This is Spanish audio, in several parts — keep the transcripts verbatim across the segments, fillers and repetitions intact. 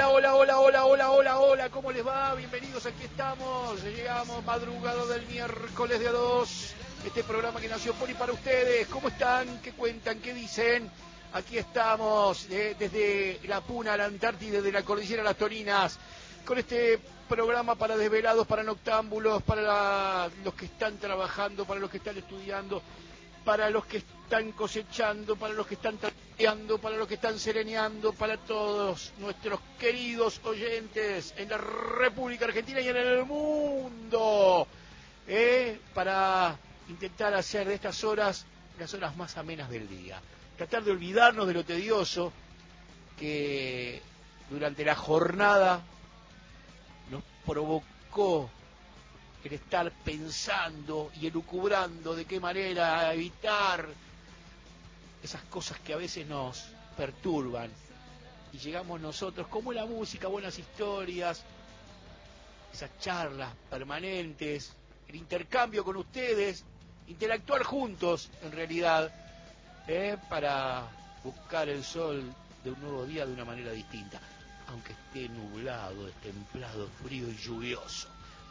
Hola, hola, hola, hola, hola, hola, hola, ¿cómo les va? Bienvenidos, aquí estamos. Llegamos madrugada del miércoles de a dos. Este programa que nació por y para ustedes. ¿Cómo están? ¿Qué cuentan? ¿Qué dicen? Aquí estamos, eh, desde la Puna a la Antártida, desde la Cordillera a las Toninas, con este programa para desvelados, para noctámbulos, para la, los que están trabajando, para los que están estudiando, para los que están cosechando, para los que están trapeando, para los que están sereneando, para todos nuestros queridos oyentes en la República Argentina y en el mundo, ¿eh? Para intentar hacer de estas horas las horas más amenas del día. Tratar de olvidarnos de lo tedioso que durante la jornada nos provocó el estar pensando y elucubrando de qué manera evitar esas cosas que a veces nos perturban. Y llegamos nosotros, como la música, buenas historias, esas charlas permanentes, el intercambio con ustedes, interactuar juntos en realidad, ¿eh? Para buscar el sol de un nuevo día de una manera distinta, aunque esté nublado, destemplado, frío y lluvioso.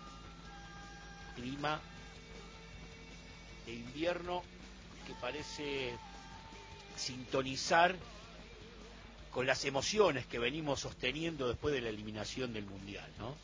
Clima de invierno que parece sintonizar con las emociones que venimos sosteniendo después de la eliminación del Mundial, ¿no?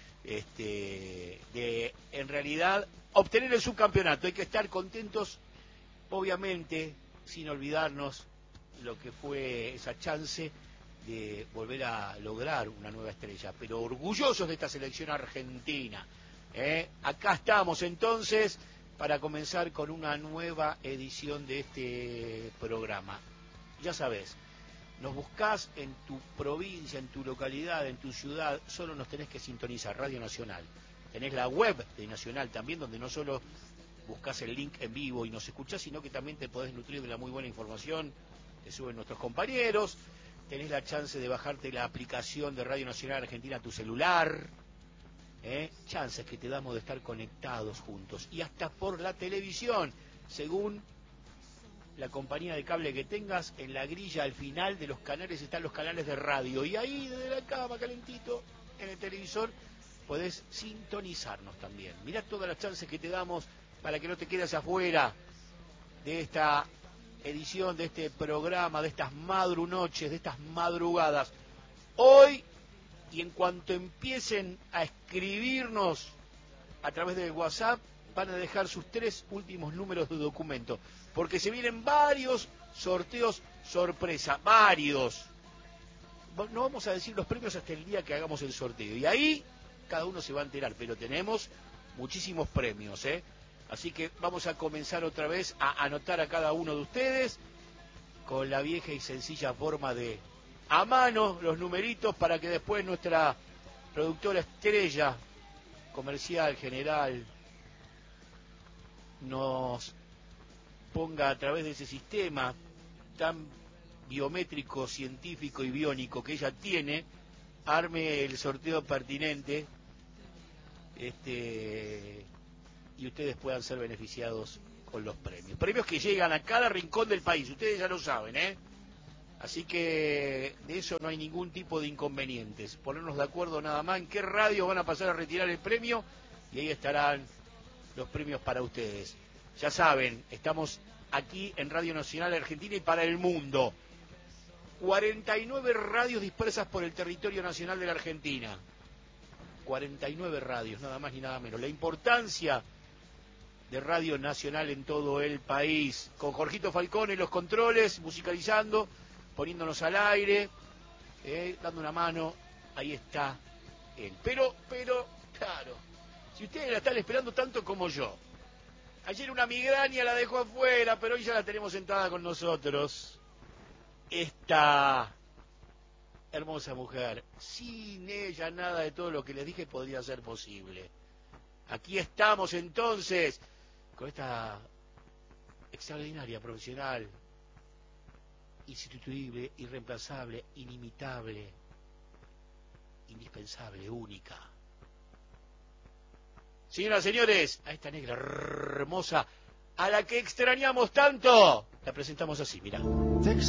Este, de, en realidad, obtener el subcampeonato. Hay que estar contentos, obviamente, sin olvidarnos lo que fue esa chance de volver a lograr una nueva estrella, pero orgullosos de esta selección argentina. ¿Eh? Acá estamos entonces para comenzar con una nueva edición de este programa. Ya sabes, nos buscás en tu provincia, en tu localidad, en tu ciudad, solo nos tenés que sintonizar Radio Nacional. Tenés la web de Nacional también, donde no solo buscás el link en vivo y nos escuchás, sino que también te podés nutrir de la muy buena información que suben nuestros compañeros. Tenés la chance de bajarte la aplicación de Radio Nacional Argentina a tu celular. ¿Eh? Chances que te damos de estar conectados juntos y hasta por la televisión, según la compañía de cable que tengas. En la grilla al final de los canales están los canales de radio y ahí desde la cama calentito en el televisor podés sintonizarnos también. Mirá todas las chances que te damos para que no te quedes afuera de esta edición, de este programa, de estas madrunoches, de estas madrugadas. Hoy, y en cuanto empiecen a escribirnos a través del WhatsApp, van a dejar sus tres últimos números de documento, porque se vienen varios sorteos sorpresa, varios. No vamos a decir los premios hasta el día que hagamos el sorteo, y ahí cada uno se va a enterar, pero tenemos muchísimos premios, ¿eh? Así que vamos a comenzar otra vez a anotar a cada uno de ustedes con la vieja y sencilla forma de a mano los numeritos para que después nuestra productora estrella comercial general nos ponga a través de ese sistema tan biométrico, científico y biónico que ella tiene, arme el sorteo pertinente, este, y ustedes puedan ser beneficiados con los premios. Premios que llegan a cada rincón del país, ustedes ya lo saben, ¿eh? Así que de eso no hay ningún tipo de inconvenientes. Ponernos de acuerdo nada más en qué radio van a pasar a retirar el premio y ahí estarán los premios para ustedes. Ya saben, estamos aquí en Radio Nacional Argentina y para el mundo. cuarenta y nueve radios dispersas por el territorio nacional de la Argentina. cuarenta y nueve radios, nada más ni nada menos. La importancia de Radio Nacional en todo el país. Con Jorgito Falcón en los controles, musicalizando, poniéndonos al aire, eh, dando una mano, ahí está él. Pero, pero, claro, si ustedes la están esperando tanto como yo, ayer una migraña la dejó afuera, pero hoy ya la tenemos sentada con nosotros. Esta hermosa mujer, sin ella nada de todo lo que les dije podría ser posible. Aquí estamos entonces, con esta extraordinaria profesional, insustituible, irreemplazable, inimitable, indispensable, única. Señoras y señores, a esta negra hermosa, a la que extrañamos tanto, la presentamos así, mirá.